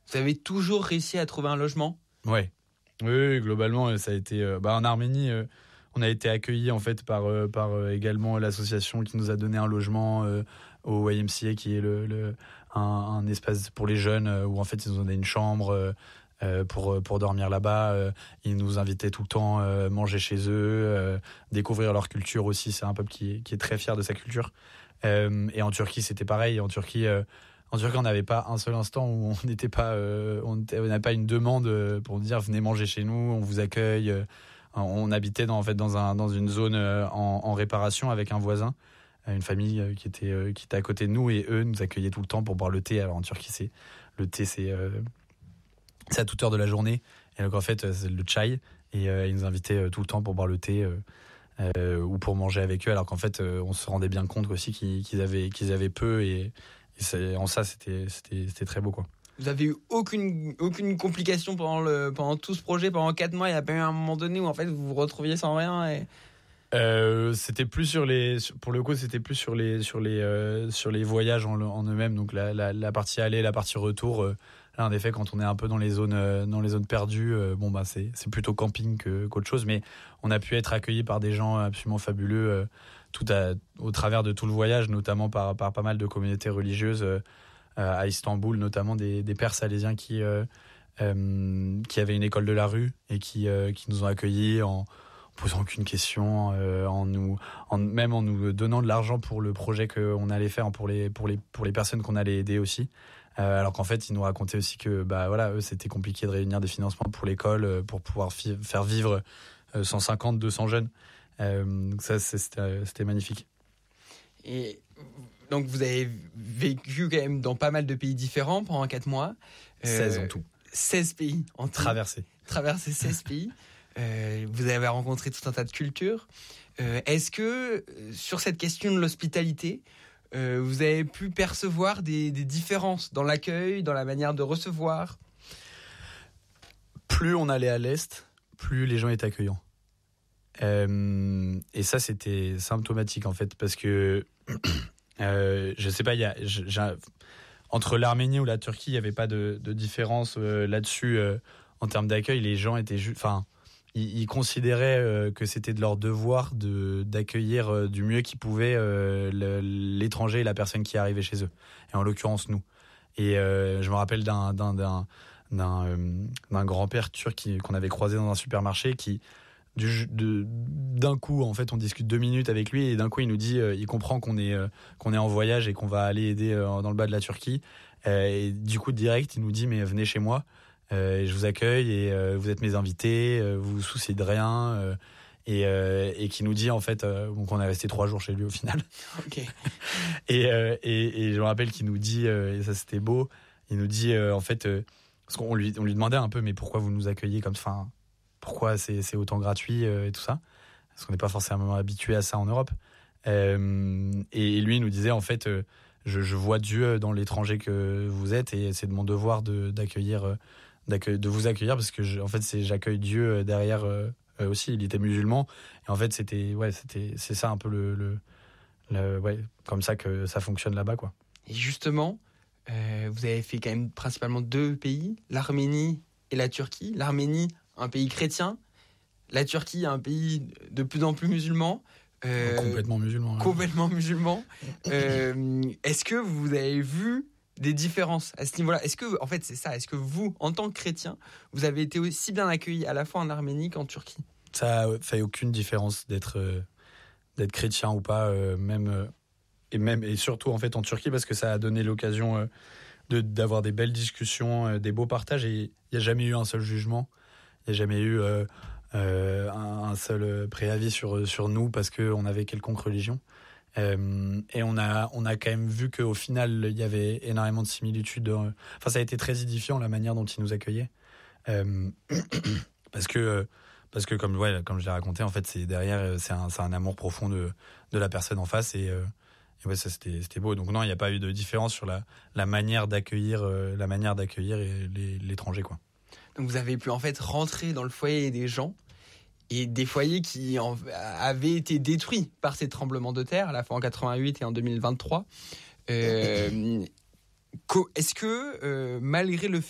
Vous avez toujours réussi à trouver un logement ? Ouais. Oui, globalement, ça a été. En Arménie, on a été accueillis en fait par également l'association qui nous a donné un logement au YMCA, qui est un espace pour les jeunes où en fait ils nous ont donné une chambre pour dormir là-bas. Ils nous invitaient tout le temps manger chez eux, découvrir leur culture aussi. C'est un peuple qui est très fier de sa culture. Et en Turquie, c'était pareil. En Turquie, on n'avait pas un seul instant où on n'était pas, on n'avait pas une demande pour dire venez manger chez nous, on vous accueille. On habitait dans une zone en réparation avec un voisin, une famille qui était à côté de nous, et eux nous accueillaient tout le temps pour boire le thé. Alors en Turquie, le thé c'est à toute heure de la journée, et donc en fait c'est le chai, et ils nous invitaient tout le temps pour boire le thé. Ou pour manger avec eux, alors qu'en fait on se rendait bien compte aussi qu'ils avaient peu, et en ça c'était très beau, quoi. Vous avez eu aucune complication pendant tout ce projet, pendant 4 mois? Il n'y a pas eu un moment donné où en fait vous vous retrouviez sans rien et... C'était plus pour le coup, c'était plus sur les voyages en eux-mêmes, donc la partie aller, la partie retour. Là, en effet, quand on est un peu dans les zones perdues, c'est plutôt camping qu'autre chose, mais on a pu être accueillis par des gens absolument fabuleux au travers de tout le voyage, notamment par pas mal de communautés religieuses à Istanbul, notamment des Pères salésiens qui avaient une école de la rue et qui nous ont accueillis en posant aucune question, en nous donnant de l'argent pour le projet qu'on allait faire, pour les personnes qu'on allait aider aussi. Alors qu'en fait, ils nous racontaient aussi que eux, c'était compliqué de réunir des financements pour l'école, pour pouvoir faire vivre 150, 200 jeunes. Donc ça, c'était magnifique. Et donc vous avez vécu quand même dans pas mal de pays différents pendant 4 mois. 16 en tout. 16 pays en tout. Traversé 16 pays. Vous avez rencontré tout un tas de cultures. Est-ce que sur cette question de l'hospitalité, vous avez pu percevoir des différences dans l'accueil, dans la manière de recevoir? Plus on allait à l'est, plus les gens étaient accueillants. Et ça, c'était symptomatique en fait, parce que je sais pas, entre l'Arménie ou la Turquie, il n'y avait pas de différence là-dessus en termes d'accueil. Les gens étaient ils considéraient que c'était de leur devoir d'accueillir du mieux qu'ils pouvaient l'étranger et la personne qui arrivait chez eux, et en l'occurrence nous. Et je me rappelle d'un grand-père turc qu'on avait croisé dans un supermarché, qui d'un coup, en fait, on discute 2 minutes avec lui, et d'un coup il nous dit il comprend qu'on est en voyage et qu'on va aller aider dans le bas de la Turquie, et du coup direct il nous dit mais venez chez moi, et je vous accueille, et vous êtes mes invités, vous vous souciez de rien, et qui nous dit en fait donc on est resté 3 jours chez lui au final. Okay. et je me rappelle qu'il nous dit et ça c'était beau, il nous dit en fait parce qu'on lui demandait un peu mais pourquoi vous nous accueillez comme ça, pourquoi c'est autant gratuit et tout ça, parce qu'on n'est pas forcément habitué à ça en Europe, et lui il nous disait en fait je vois Dieu dans l'étranger que vous êtes, et c'est de mon devoir de vous accueillir, parce que j'accueille Dieu derrière aussi. Il était musulman, et en fait c'est ça un peu comme ça que ça fonctionne là-bas, quoi. Et justement, vous avez fait quand même principalement 2 pays, l'Arménie et la Turquie. L'Arménie, un pays chrétien, la Turquie, un pays de plus en plus musulman. Complètement musulman. Ouais. Complètement musulman. Est-ce que vous avez vu des différences à ce niveau-là? Est-ce que, en fait, c'est ça, est-ce que vous, en tant que chrétien, vous avez été aussi bien accueillis à la fois en Arménie qu'en Turquie? Ça fait aucune différence d'être chrétien ou pas, et surtout en fait en Turquie, parce que ça a donné l'occasion d'avoir des belles discussions, des beaux partages, et il n'y a jamais eu un seul jugement, il n'y a jamais eu un seul préavis sur nous parce qu'on avait quelconque religion. Et on a quand même vu qu'au final il y avait énormément de similitudes. Enfin, ça a été très édifiant la manière dont ils nous accueillaient, parce que comme je l'ai raconté, en fait c'est derrière c'est un amour profond de la personne en face, et ouais, ça c'était beau. Donc non, il n'y a pas eu de différence sur la manière d'accueillir l'étranger, quoi. Donc vous avez pu en fait rentrer dans le foyer des gens, et des foyers qui avaient été détruits par ces tremblements de terre, à la fois en 88 et en 2023. Est-ce que malgré le